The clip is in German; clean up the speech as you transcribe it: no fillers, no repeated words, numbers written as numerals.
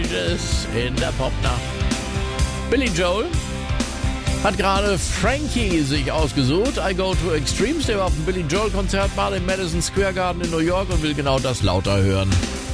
Bridges in der Popnacht. Billy Joel hat gerade Frankie sich ausgesucht. I Go to Extremes, der war auf dem Billy Joel Konzert mal im Madison Square Garden in New York und will genau das lauter hören.